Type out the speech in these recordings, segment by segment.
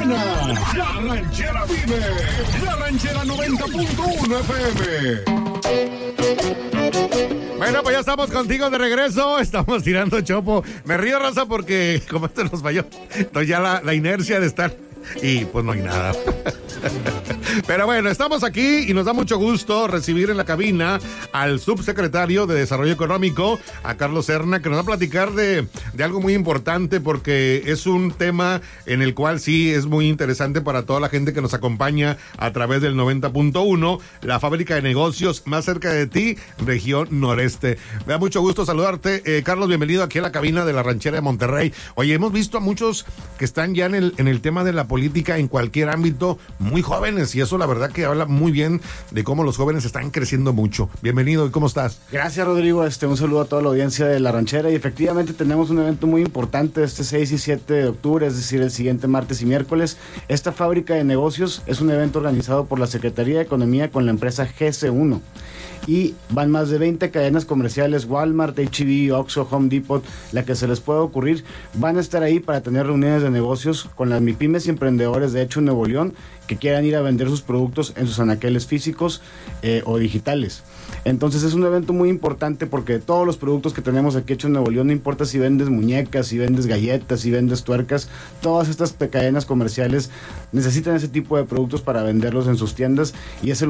suena, La Ranchera vive, La Ranchera 90.1 FM. Bueno, pues ya estamos contigo de regreso. Estamos tirando chopo. Me río, raza, porque como esto nos falló, entonces ya la inercia de estar y pues no hay nada. Pero bueno, estamos aquí y nos da mucho gusto recibir en la cabina al subsecretario de Desarrollo Económico, a Carlos Serna, que nos va a platicar de algo muy importante, porque es un tema en el cual sí es muy interesante para toda la gente que nos acompaña a través del 90.1, la fábrica de negocios más cerca de ti, región noreste. Me da mucho gusto saludarte. Carlos, bienvenido aquí a la cabina de la Ranchera de Monterrey. Oye, hemos visto a muchos que están ya en el tema de la política en cualquier ámbito, muy jóvenes, y eso la verdad que habla muy bien de cómo los jóvenes están creciendo mucho. Bienvenido, ¿y cómo estás? Gracias, Rodrigo. Un saludo a toda la audiencia de La Ranchera, y efectivamente tenemos un evento muy importante este 6 y 7 de octubre, es decir, el siguiente martes y miércoles. Esta fábrica de negocios es un evento organizado por la Secretaría de Economía con la empresa GC1. Y van más de 20 cadenas comerciales, Walmart, H-E-B, Oxxo, Home Depot, la que se les pueda ocurrir, van a estar ahí para tener reuniones de negocios con las MIPYMES y emprendedores de Hecho Nuevo León que quieran ir a vender sus productos en sus anaqueles físicos o digitales. Entonces es un evento muy importante porque todos los productos que tenemos aquí Hecho en Nuevo León, no importa si vendes muñecas, si vendes galletas, si vendes tuercas, todas estas cadenas comerciales necesitan ese tipo de productos para venderlos en sus tiendas, y es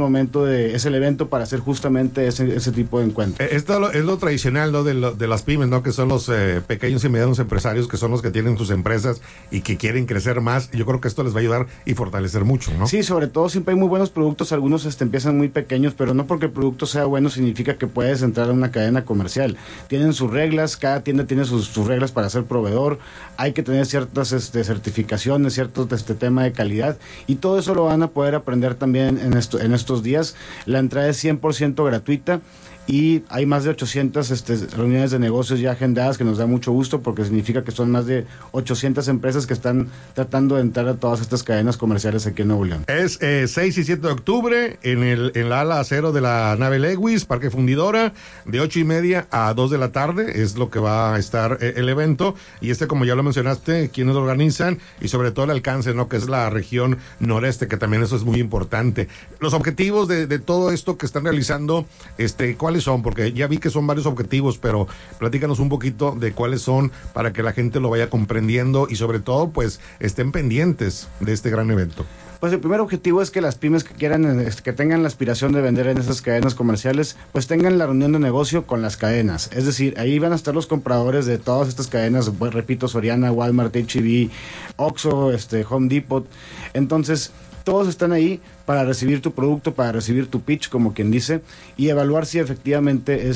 el evento para hacer justamente ese tipo de encuentro. Esto es lo tradicional, ¿no? de las pymes, ¿no? Que son los pequeños y medianos empresarios, que son los que tienen sus empresas y que quieren crecer más. Yo creo que esto les va a ayudar y fortalecer mucho, ¿no? Sí, sobre todo siempre hay muy buenos productos, algunos empiezan muy pequeños, pero no porque el producto sea bueno significa que puedes entrar a una cadena comercial. Tienen sus reglas, cada tienda tiene sus reglas para ser proveedor, hay que tener ciertas certificaciones, cierto tema de calidad, y todo eso lo van a poder aprender también en estos días. La entrada es 100% gratuita. Y hay más de 800 reuniones de negocios ya agendadas, que nos da mucho gusto porque significa que son más de 800 empresas que están tratando de entrar a todas estas cadenas comerciales aquí en Nuevo León. Es 6 y 7 de octubre en la ala acero de la nave Lewis, Parque Fundidora, de 8:30 a 2 de la tarde es lo que va a estar el evento. Y como ya lo mencionaste, quienes lo organizan y sobre todo el alcance, ¿no? Que es la región noreste, que también eso es muy importante. Los objetivos de todo esto que están realizando, ¿cuáles son? Porque ya vi que son varios objetivos, pero platícanos un poquito de cuáles son para que la gente lo vaya comprendiendo y sobre todo pues estén pendientes de este gran evento. Pues el primer objetivo es que las pymes que quieran, que tengan la aspiración de vender en esas cadenas comerciales, pues tengan la reunión de negocio con las cadenas. Es decir, ahí van a estar los compradores de todas estas cadenas, pues, repito, Soriana, Walmart, H-E-B, Oxxo, Home Depot. Entonces, todos están ahí para recibir tu producto, para recibir tu pitch, como quien dice, y evaluar si efectivamente es